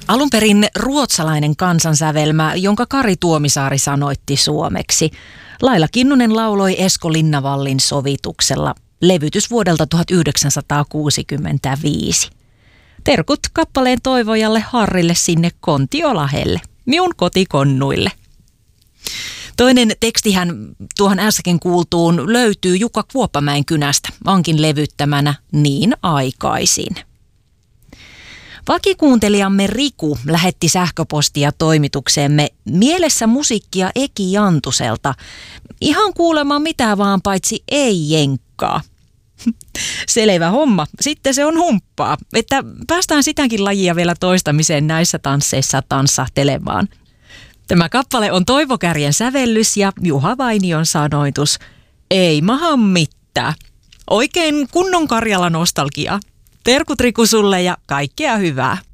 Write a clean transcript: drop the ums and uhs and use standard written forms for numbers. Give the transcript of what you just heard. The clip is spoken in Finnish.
Alun perin ruotsalainen kansansävelmä, jonka Kari Tuomisaari sanoitti suomeksi. Laila Kinnunen lauloi Esko Linnavallin sovituksella. Levytys vuodelta 1965. Terkut kappaleen toivojalle Harrille sinne Kontiolahelle, minun kotikonnuille. Toinen tekstihän tuohon äsken kuultuun löytyy Jukka Kuoppamäen kynästä, vankin levyttämänä Niin aikaisin. Vakikuuntelijamme Riku lähetti sähköpostia toimitukseemme mielessä musiikkia Eki Jantuselta. Ihan kuulemaan mitä vaan paitsi ei jenkkaa. Selvä homma. Sitten se on humppaa, että päästään sitäkin lajia vielä toistamiseen näissä tansseissa tanssahtelemaan. Tämä kappale on Toivo Kärjen sävellys ja Juha Vainion sanoitus. Ei maha mitään. Oikein kunnon Karjala nostalgia. Terkut Riku sulle ja kaikkea hyvää.